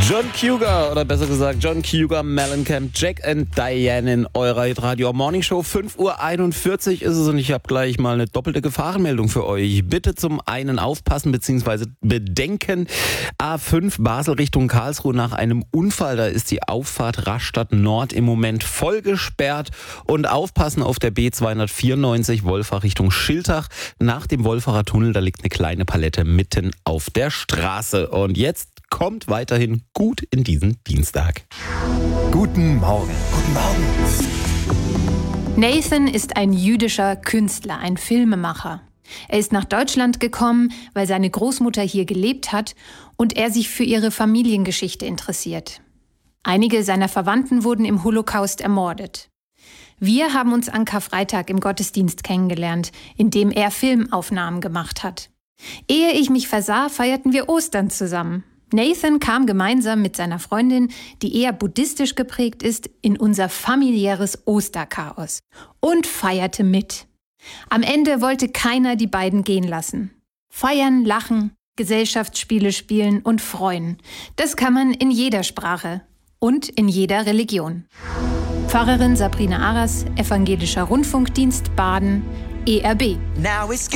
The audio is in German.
John Cougar, oder besser gesagt John Cougar, Mellencamp, Jack and Diane in eurer Radio Morning Show. 5:41 Uhr ist es und ich habe gleich mal eine doppelte Gefahrenmeldung für euch. Bitte zum einen aufpassen bzw. bedenken. A5 Basel Richtung Karlsruhe nach einem Unfall. Da ist die Auffahrt Rastatt Nord im Moment voll gesperrt. Und aufpassen auf der B294 Wolfach Richtung Schiltach. Nach dem Wolfacher Tunnel, da liegt eine kleine Palette mitten auf der Straße. Und jetzt kommt weiterhin gut in diesen Dienstag. Guten Morgen. Guten Morgen. Nathan ist ein jüdischer Künstler, ein Filmemacher. Er ist nach Deutschland gekommen, weil seine Großmutter hier gelebt hat und er sich für ihre Familiengeschichte interessiert. Einige seiner Verwandten wurden im Holocaust ermordet. Wir haben uns an Karfreitag im Gottesdienst kennengelernt, in dem er Filmaufnahmen gemacht hat. Ehe ich mich versah, feierten wir Ostern zusammen. Nathan kam gemeinsam mit seiner Freundin, die eher buddhistisch geprägt ist, in unser familiäres Osterchaos und feierte mit. Am Ende wollte keiner die beiden gehen lassen. Feiern, lachen, Gesellschaftsspiele spielen und freuen. Das kann man in jeder Sprache und in jeder Religion. Pfarrerin Sabrina Aras, Evangelischer Rundfunkdienst Baden, ERB.